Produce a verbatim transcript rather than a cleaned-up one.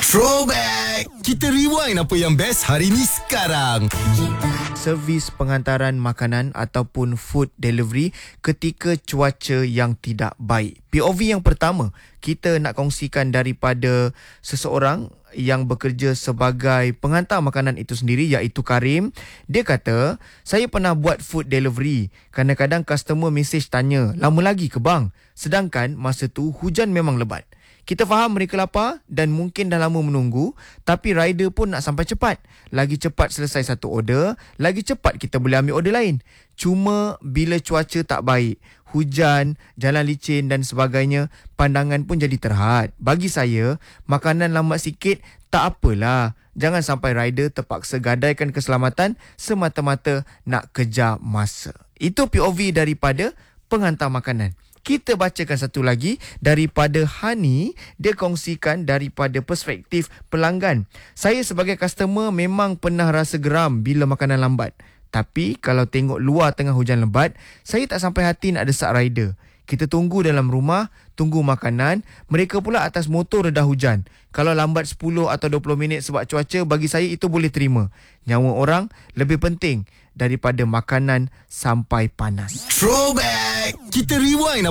Throwback! Kita rewind apa yang best hari ni sekarang. Servis pengantaran makanan ataupun food delivery ketika cuaca yang tidak baik. P O V yang pertama, kita nak kongsikan daripada seseorang yang bekerja sebagai penghantar makanan itu sendiri, iaitu Karim. Dia kata, saya pernah buat food delivery. Kadang-kadang customer message tanya, lama lagi ke bang? Sedangkan masa tu hujan memang lebat. Kita faham mereka lapar dan mungkin dah lama menunggu, tapi rider pun nak sampai cepat. Lagi cepat selesai satu order, lagi cepat kita boleh ambil order lain. Cuma bila cuaca tak baik, hujan, jalan licin dan sebagainya, pandangan pun jadi terhad. Bagi saya, makanan lambat sikit tak apalah. Jangan sampai rider terpaksa gadaikan keselamatan semata-mata nak kejar masa. Itu P O V daripada penghantar makanan. Kita bacakan satu lagi daripada Hani. Dia kongsikan daripada perspektif pelanggan. Saya sebagai customer memang pernah rasa geram bila makanan lambat. Tapi kalau tengok luar tengah hujan lebat, saya tak sampai hati nak desak rider. Kita tunggu dalam rumah, tunggu makanan. Mereka pula atas motor reda hujan. Kalau lambat sepuluh atau dua puluh minit sebab cuaca, bagi saya itu boleh terima. Nyawa orang lebih penting daripada makanan sampai panas. Throwback! Kita rewind